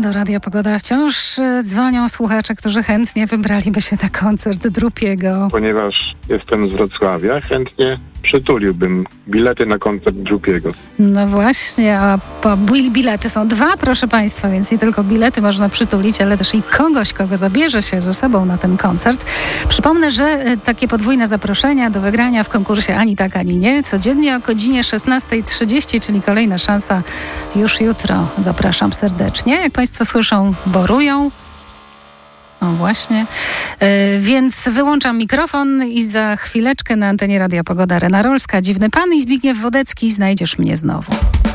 Do Radia Pogoda wciąż dzwonią słuchacze, którzy chętnie wybraliby się na koncert Drupiego. Ponieważ jestem z Wrocławia, chętnie przytuliłbym bilety na koncert Drupiego. No właśnie, a bilety są dwa, proszę Państwa, więc nie tylko bilety można przytulić, ale też i kogoś, kogo zabierze się ze sobą na ten koncert. Przypomnę, że takie podwójne zaproszenia do wygrania w konkursie Ani tak, ani nie, codziennie o godzinie 16:30, czyli kolejna szansa już jutro. Zapraszam serdecznie. Jak Państwo słyszą, borują. O właśnie. Więc wyłączam mikrofon i za chwileczkę na antenie Radia Pogoda Rena Rolska, Dziwny Pan i Zbigniew Wodecki. Znajdziesz mnie znowu.